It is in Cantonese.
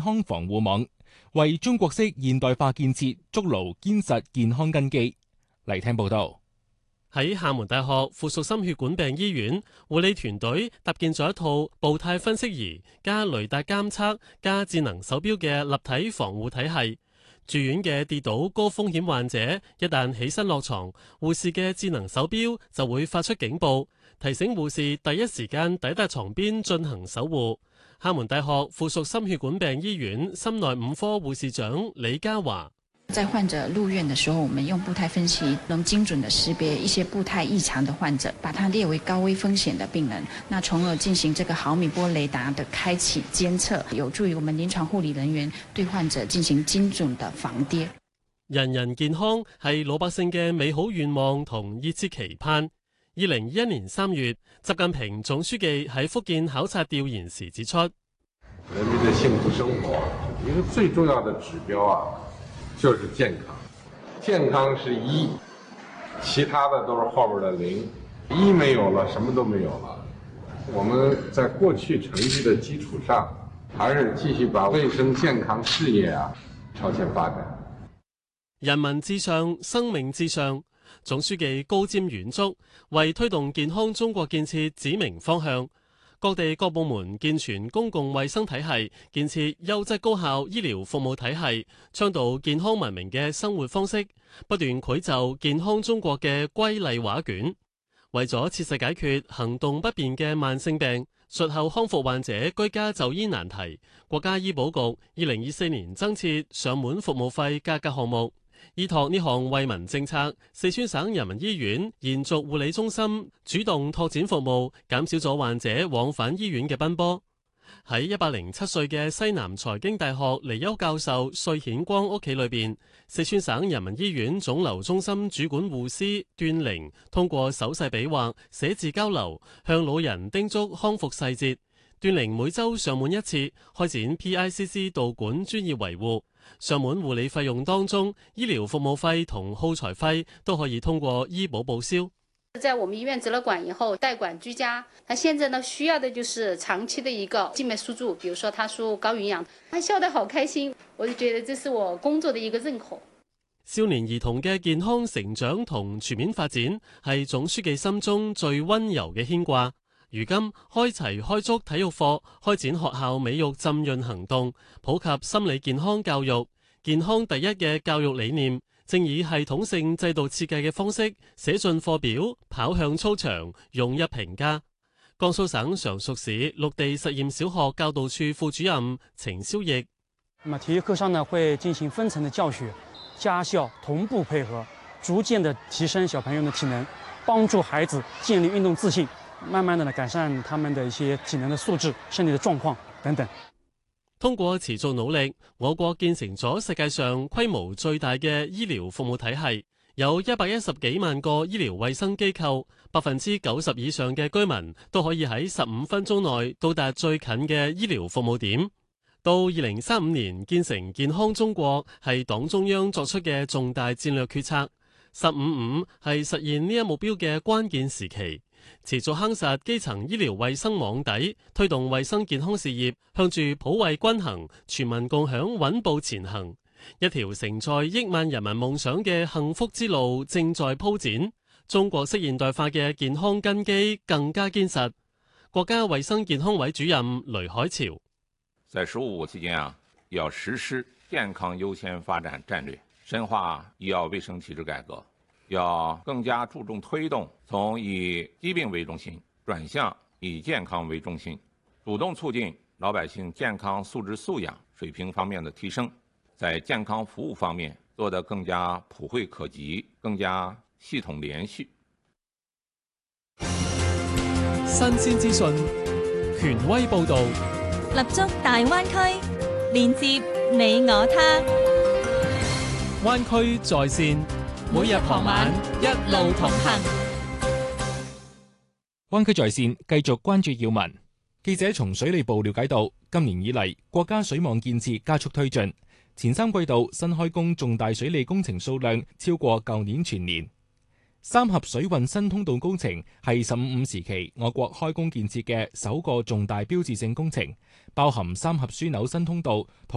康防護網，為中國式現代化建設築牢堅實健康根基。嚟聽報道。 喺廈門大學附屬心血管病醫院，護理團隊搭建咗一套步態分析儀加雷達監測加智能手錶嘅立體防護體系。住院嘅跌倒高風險患者一旦起身落床，護士嘅智能手錶就會發出警報，提醒護士第一時間抵達床邊進行守護。廈門大學附屬心血管病醫院心內5科護士長李嘉華。 在患者入院的時候，我們用步態分析能精準地識別一些步態異常的患者，把它列為高危風險的病人，那從而進行這個毫米波雷達的開啟監測，有助於我們臨床護理人員對患者進行精準的防跌。 人人健康係老百姓嘅美好願望同熱切期盼。2021年3月，習近平總書記喺福建考察調研時指出， 人民的幸福生活一個最重要的指標就是健康，健康是1，其他的都是後邊的0，1沒有了，什麼都沒有了。我們在過去成績的基礎上，還是繼續把衛生健康事業朝前發展。 人民至上，生命至上。總書記高瞻遠矚，為推動健康中國建設指明方向。各地各部門健全公共衛生體系，建設優質高效醫療服務體系，倡導健康文明嘅生活方式，不斷繪就健康中國嘅瑰麗畫卷。為咗切實解決行動不便嘅慢性病、術後康復患者居家就醫難題，國家醫保局2024年增設上門服務費價格項目。依託呢項惠民政策，四川省人民醫院延續護理中心主動拓展服務，減少咗患者往返醫院嘅奔波。喺107歲嘅西南財經大學離休教授帥顯光屋企裏邊，四川省人民醫院腫瘤中心主管護師段玲通過手勢比劃、寫字交流，向老人叮囑康復細節。段玲每週上門1次，開展 PICC 導管專業維護。上門護理費用當中，醫療服務費同耗材費都可以通過醫保報銷。 在我們醫院植了管以後，代管居家，他現在呢需要的就是長期的一個靜脈輸注，比如說他輸高營養，他笑得好開心，我就覺得這是我工作的一個認可。 少年兒童嘅健康成長同全面發展係總書記心中最溫柔嘅牽掛。如今開齊開足體育課，開展學校美育浸潤行動，普及心理健康教育，健康第一嘅教育理念，正以系統性制度設計嘅方式寫進課表，跑向操場，融入評價。江蘇省常熟市綠地實驗小學教導處副主任程蕭奕： 體育課上呢會進行分層的教學，家校同步配合，逐漸的提升小朋友的體能，幫助孩子建立運動自信。慢慢的改善他們的一些體能的素質、身體的狀況等等。 通過持續努力，我國建成咗世界上規模最大嘅醫療服務體系，有110幾萬個醫療衛生機構，90%以上嘅居民都可以喺15分鐘內到達最近嘅醫療服務點。到2035年建成健康中國係黨中央作出嘅重大戰略決策，15-5係實現呢一目標嘅關鍵時期。持續夯實基層醫療衛生網底，推動衛生健康事業向住普惠均衡、全民共享穩步前行。一條承載億萬人民夢想嘅幸福之路正在鋪展，中國式現代化嘅健康根基更加堅實。國家衛生健康委主任雷海潮： 在15五期間要實施健康優先發展戰略，深化醫藥衛生體制改革。要更加注重推動從以疾病為中心轉向以健康為中心，主動促進老百姓健康素質素養水平方面的提升，在健康服務方面做得更加普惠可及，更加系統連續。 新鮮資訊，權威報導， 立足大灣區，連接你我他。 灣區在線。每日傍晚一路同行。 灣區在線繼續關注要聞。記者從水利部了解到，今年以嚟國家水網建設加速推進，前3季度新開工重大水利工程數量超過舊年全年。三峽水運新通道工程係15-5時期我國開工建設嘅首個重大標誌性工程，包含三峽樞紐新通道